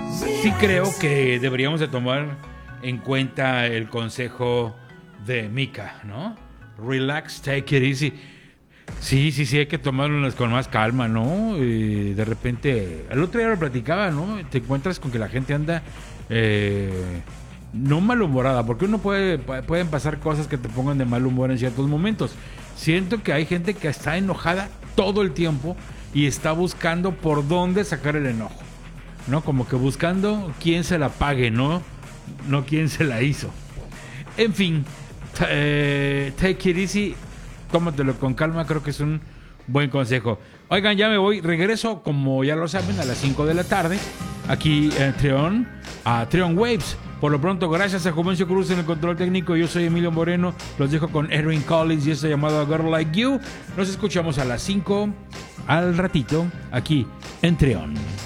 Sí creo que deberíamos de tomar en cuenta el consejo de Mika, ¿no? Relax, take it easy. Sí, hay que tomarlo con más calma, ¿no? De repente, el otro día lo platicaba, ¿no? Te encuentras con que la gente anda no malhumorada, porque pueden pasar cosas que te pongan de mal humor en ciertos momentos. Siento que hay gente que está enojada todo el tiempo y está buscando por dónde sacar el enojo, ¿no? Como que buscando quién se la pague, ¿no? No quién se la hizo. En fin, take it easy, tómatelo con calma, creo que es un buen consejo. Oigan, ya me voy, regreso, como ya lo saben, a las 5 de la tarde, aquí en Treon Waves. Por lo pronto, gracias a Juvencio Cruz en el control técnico, yo soy Emilio Moreno, los dejo con Edwin Collins y esta llamada Girl Like You. Nos escuchamos a las 5 al ratito, aquí en Treon.